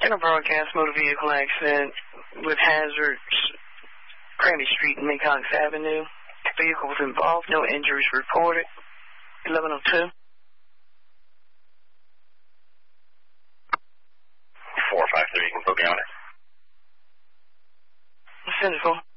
In a broadcast motor vehicle accident with hazards, Granby Street and Mecox Avenue. Vehicle was involved, no injuries reported. 1102. 453, you can put me on it. What's in it for?